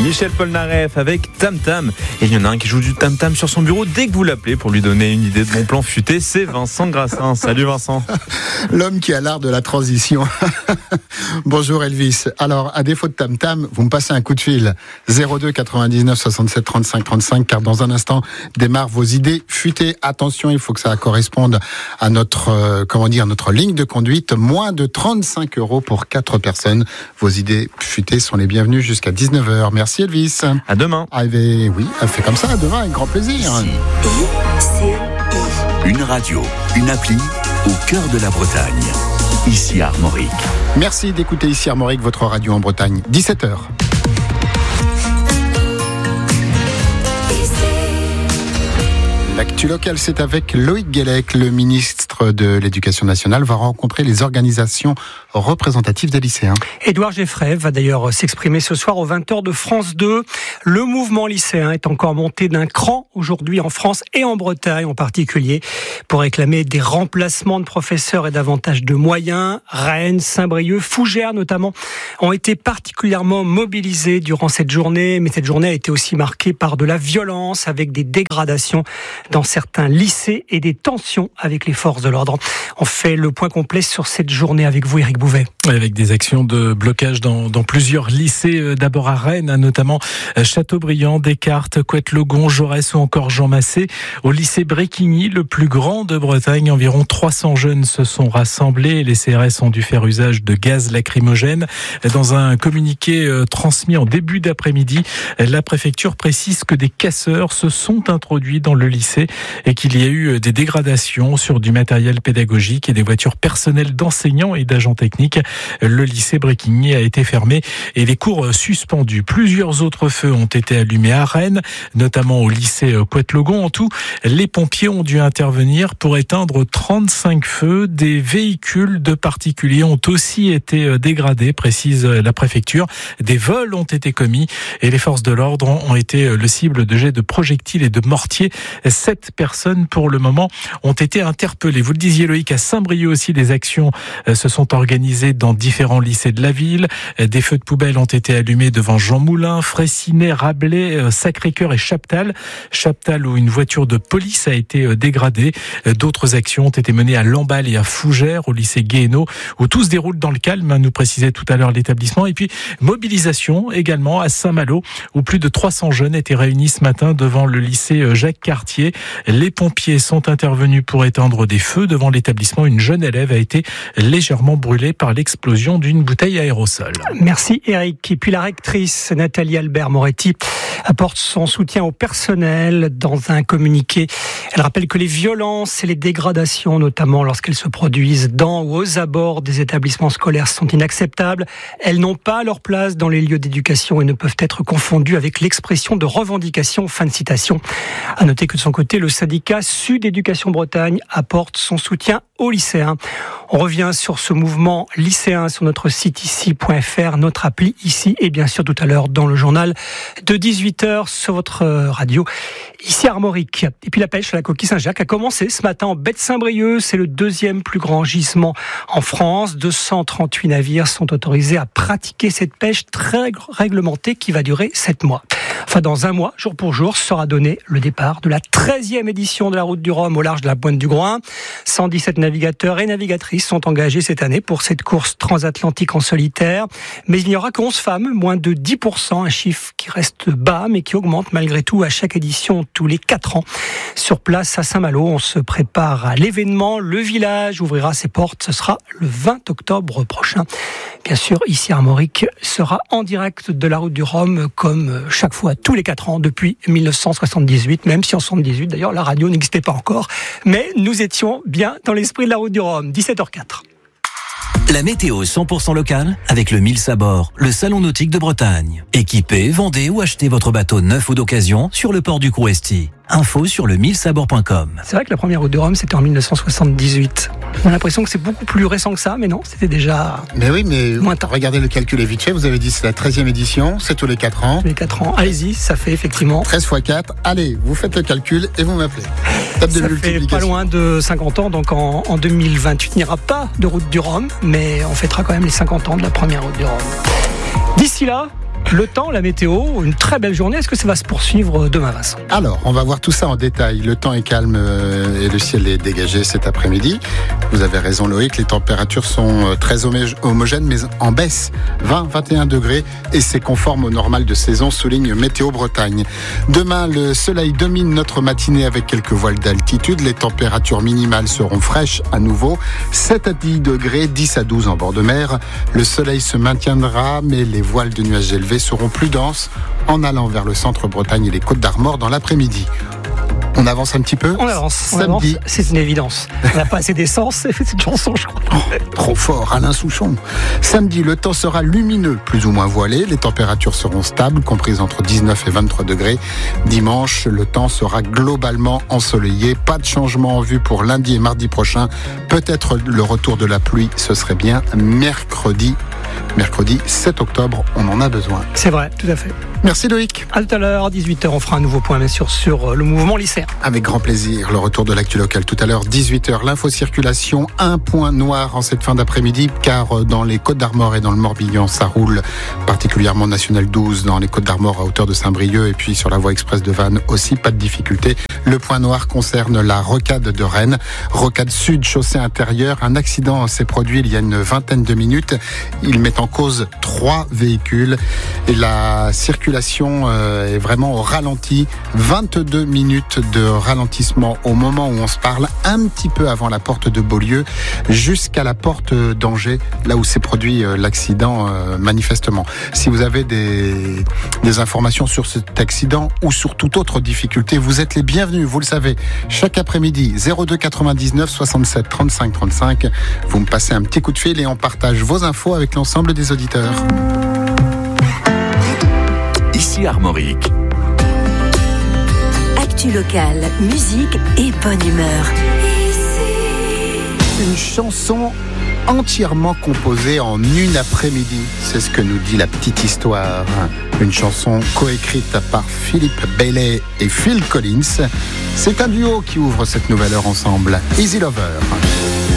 Michel Polnareff avec Tam Tam. Et il y en a un qui joue du Tam Tam sur son bureau dès que vous l'appelez pour lui donner une idée de bon plan futé. C'est Vincent Grassin. Salut Vincent. L'homme qui a l'art de la transition. Bonjour Elvis. Alors, à défaut de Tam Tam, vous me passez un coup de fil. 02 99 67 35 35, car dans un instant démarrent vos idées futées. Attention, il faut que ça corresponde à notre, notre ligne de conduite. Moins de 35 € pour 4 personnes. Vos idées futées sont les bienvenues jusqu'à 19h. Merci Elvis. À demain. Oui, elle fait comme ça, à demain, avec grand plaisir. Une radio, une appli au cœur de la Bretagne. Ici Armorique. Merci d'écouter Ici Armorique, votre radio en Bretagne. 17h. L'actu locale, c'est avec Loïc Guélec. Le ministre de l'Éducation nationale va rencontrer les organisations représentatives des lycéens. Édouard Geffray va d'ailleurs s'exprimer ce soir aux 20h de France 2. Le mouvement lycéen est encore monté d'un cran aujourd'hui en France et en Bretagne en particulier pour réclamer des remplacements de professeurs et davantage de moyens. Rennes, Saint-Brieuc, Fougères notamment ont été particulièrement mobilisés durant cette journée. Mais cette journée a été aussi marquée par de la violence avec des dégradations dans certains lycées et des tensions avec les forces de l'ordre. On fait le point complet sur cette journée avec vous, Éric Bouvet. Avec des actions de blocage dans plusieurs lycées, d'abord à Rennes, notamment Châteaubriand, Descartes, Couette-Logon, Jaurès ou encore Jean Massé. Au lycée Bréquigny, le plus grand de Bretagne, environ 300 jeunes se sont rassemblés. Les CRS ont dû faire usage de gaz lacrymogène. Dans un communiqué transmis en début d'après-midi, la préfecture précise que des casseurs se sont introduits dans le lycée et qu'il y a eu des dégradations sur du matériel pédagogique et des voitures personnelles d'enseignants et d'agents techniques. Le lycée Bréquigny a été fermé et les cours suspendus. Plusieurs autres feux ont été allumés à Rennes, notamment au lycée Couette-Logon. En tout, les pompiers ont dû intervenir pour éteindre 35 feux. Des véhicules de particuliers ont aussi été dégradés, précise la préfecture. Des vols ont été commis et les forces de l'ordre ont été le cible de jets de projectiles et de mortiers. 7 personnes, pour le moment, ont été interpellées. Vous le disiez, Loïc, à Saint-Brieuc aussi, des actions se sont organisées dans différents lycées de la ville. Des feux de poubelle ont été allumés devant Jean Moulin, Fraissinet, Rabelais, Sacré-Cœur et Chaptal. Chaptal, où une voiture de police a été dégradée. D'autres actions ont été menées à Lamballe et à Fougères, au lycée Guéhenno, où tout se déroule dans le calme, nous précisait tout à l'heure l'établissement. Et puis, mobilisation également à Saint-Malo, où plus de 300 jeunes étaient réunis ce matin devant le lycée Jacques Cartier. Les pompiers sont intervenus pour éteindre des feux devant l'établissement. Une jeune élève a été légèrement brûlée par l'explosion d'une bouteille aérosol. Merci Eric. Et puis la rectrice Nathalie Albert-Moretti apporte son soutien au personnel dans un communiqué. Elle rappelle que les violences et les dégradations, notamment lorsqu'elles se produisent dans ou aux abords des établissements scolaires, sont inacceptables. Elles n'ont pas leur place dans les lieux d'éducation et ne peuvent être confondues avec l'expression de revendication. Fin de citation. À noter que de son côté, le syndicat Sud Éducation Bretagne apporte son soutien aux lycéens. On revient sur ce mouvement lycéen sur notre site ici.fr, notre appli ici et bien sûr tout à l'heure dans le journal de 18h sur votre radio ici Armorique. Et puis la pêche à la coquille Saint-Jacques a commencé ce matin en baie de Saint-Brieuc. C'est le deuxième plus grand gisement en France. 238 navires sont autorisés à pratiquer cette pêche très réglementée qui va durer 7 mois. Enfin, dans un mois, jour pour jour, sera donné le départ de la 13e édition de la Route du Rhum au large de la Pointe du Groin. 117 navigateurs et navigatrices sont engagés cette année pour cette course transatlantique en solitaire. Mais il n'y aura qu'11 femmes, moins de 10%, un chiffre qui reste bas mais qui augmente malgré tout à chaque édition tous les 4 ans. Sur place à Saint-Malo, on se prépare à l'événement. Le village ouvrira ses portes, ce sera le 20 octobre prochain. Bien sûr, ici Armorique sera en direct de la Route du Rhum comme chaque fois, tous les 4 ans, depuis 1978, même si en 78 d'ailleurs la radio n'existait pas encore. Mais nous étions bien dans l'esprit de la Route du Rhum, 17h04. La météo 100% locale avec le Mils à bord, le salon nautique de Bretagne. Équipez, vendez ou achetez votre bateau neuf ou d'occasion sur le port du Crouesty. Info sur le milsabord.com. C'est vrai que la première Route du Rhum, c'était en 1978. On a l'impression que c'est beaucoup plus récent que ça, mais non, c'était déjà. Mais oui, mais regardez le calcul est vite fait. Vous avez dit c'est la 13e édition, c'est tous les 4 ans. Tous les 4 ans. Allez-y, ça fait effectivement. 13 x 4. Allez, vous faites le calcul et vous m'appelez. Ça fait pas loin de 50 ans, donc en 2028, il n'y aura pas de Route du Rhum, mais on fêtera quand même les 50 ans de la première Route du Rhum. D'ici là, Le temps, la météo, une très belle journée. Est-ce que ça va se poursuivre demain, Vincent ? Alors, on va voir tout ça en détail. Le temps est calme et le ciel est dégagé cet après-midi. Vous avez raison, Loïc, les températures sont très homogènes, mais en baisse. 20-21 degrés, et c'est conforme au normal de saison, souligne Météo Bretagne. Demain, le soleil domine notre matinée avec quelques voiles d'altitude. Les températures minimales seront fraîches à nouveau. 7 à 10 degrés, 10 à 12 en bord de mer. Le soleil se maintiendra, mais les voiles de nuages élevés seront plus denses en allant vers le centre Bretagne et les Côtes d'Armor dans l'après-midi. On avance un petit peu ? On avance. Samedi. C'est une évidence. On n'a pas assez d'essence, c'est cette chanson, je crois. Trop fort, Alain Souchon. Samedi, le temps sera lumineux, plus ou moins voilé. Les températures seront stables, comprises entre 19 et 23 degrés. Dimanche, le temps sera globalement ensoleillé. Pas de changement en vue pour lundi et mardi prochain. Peut-être le retour de la pluie, ce serait bien mercredi 7 octobre, on en a besoin. C'est vrai, tout à fait. Merci Loïc. À tout à l'heure, à 18h, on fera un nouveau point bien sûr sur le mouvement lycéen. Avec grand plaisir, le retour de l'actu locale tout à l'heure, 18h, l'info-circulation, un point noir en cette fin d'après-midi, car dans les Côtes d'Armor et dans le Morbihan, ça roule particulièrement National 12 dans les Côtes d'Armor à hauteur de Saint-Brieuc et puis sur la voie express de Vannes aussi, pas de difficulté. Le point noir concerne la rocade de Rennes, rocade sud, chaussée intérieure. Un accident s'est produit il y a une vingtaine de minutes. Il met en cause 3 véhicules et la circulation est vraiment au ralenti. 22 minutes de ralentissement au moment où on se parle, un petit peu avant la porte de Beaulieu, jusqu'à la porte d'Angers, là où s'est produit l'accident manifestement. Si vous avez des informations sur cet accident ou sur toute autre difficulté, vous êtes les bienvenus, vous le savez. Chaque après-midi, 02 99 67 35 35, vous me passez un petit coup de fil et on partage vos infos avec l'ensemble des auditeurs. Ici Armorique. Actu locale, musique et bonne humeur. Une chanson entièrement composée en une après-midi. C'est ce que nous dit la petite histoire. Une chanson coécrite par Philippe Bailey et Phil Collins. C'est un duo qui ouvre cette nouvelle heure ensemble. Easy Lover.